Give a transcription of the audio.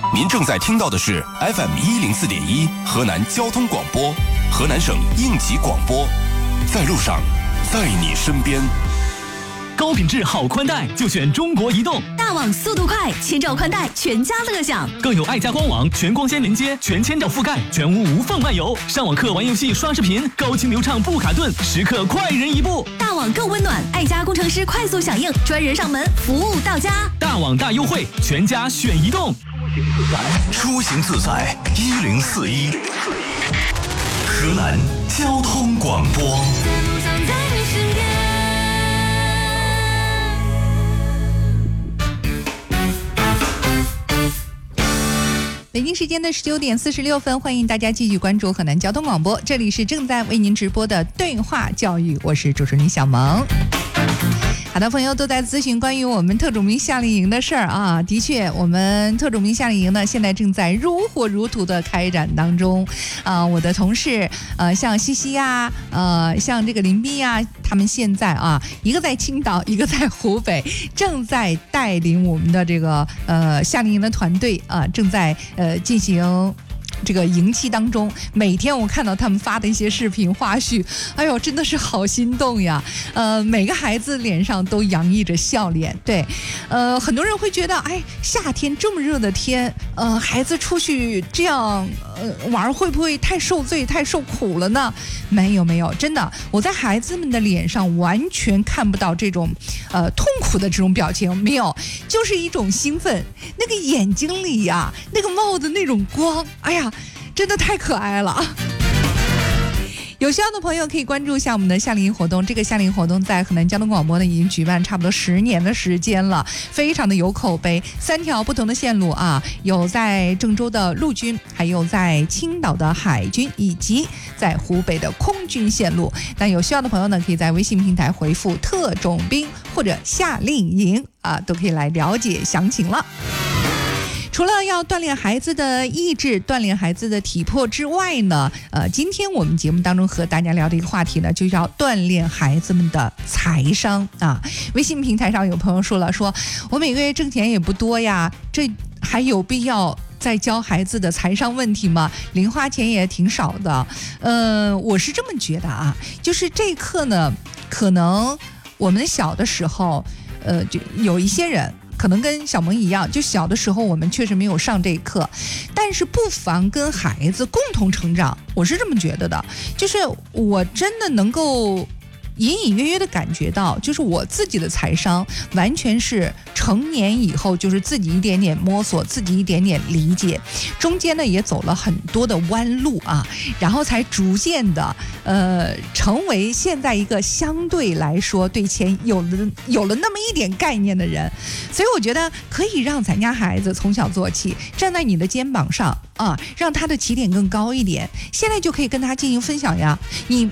您正在听到的是 FM104.1 河南交通广播，河南省应急广播，在路上，在你身边。 高品质好宽带就选中国移动， 大网速度快，千兆宽带全家乐享， 更有爱家官网全光纤连接、全千兆覆盖、全屋无缝漫游，上网课、玩游戏、刷视频，高清流畅不卡顿，时刻快人一步。 大网更温暖，爱家工程师快速响应，专人上门，服务到家。 大网大优惠，全家选移动。 出行自在1041，河南交通广播。 北京时间的19点46分，欢迎大家继续关注河南交通广播，这里是正在为您直播的对话教育，我是主持人小萌。好的，朋友都在咨询关于我们特种兵夏令营的事儿啊。的确，我们特种兵夏令营呢，现在正在如火如荼的开展当中。我的同事像西西呀，像这个林斌呀，他们现在一个在青岛，一个在湖北，正在带领我们的这个夏令营的团队正在进行这个营期当中。每天我看到他们发的一些视频花絮，哎呦，真的是好心动呀！每个孩子脸上都洋溢着笑脸。对，很多人会觉得，哎，夏天这么热的天，孩子出去这样玩会不会太受罪、太受苦了呢？没有，真的，我在孩子们的脸上完全看不到这种痛苦的这种表情，没有，就是一种兴奋。那个眼睛里呀，那个冒的那种光，哎呀，真的太可爱了。有需要的朋友可以关注一下我们的夏令营活动。这个夏令营活动在河南交通广播呢已经举办差不多10年的时间了，非常的有口碑。3条不同的线路有在郑州的陆军，还有在青岛的海军，以及在湖北的空军线路。那有需要的朋友呢，可以在微信平台回复特种兵或者夏令营都可以来了解详情了。除了要锻炼孩子的意志、锻炼孩子的体魄之外呢，今天我们节目当中和大家聊的一个话题呢，就叫锻炼孩子们的财商微信平台上有朋友说了，说我每个月挣钱也不多呀，这还有必要再教孩子的财商问题吗？零花钱也挺少的。我是这么觉得就是这课呢，可能我们小的时候，就有一些人可能跟小萌一样，就小的时候我们确实没有上这一课，但是不妨跟孩子共同成长，我是这么觉得的。就是我真的能够隐隐约约的感觉到，就是我自己的财商完全是成年以后，就是自己一点点摸索，自己一点点理解，中间呢也走了很多的弯路然后才逐渐的成为现在一个相对来说对钱有了那么一点概念的人。所以我觉得可以让咱家孩子从小做起，站在你的肩膀上让他的起点更高一点，现在就可以跟他进行分享呀。你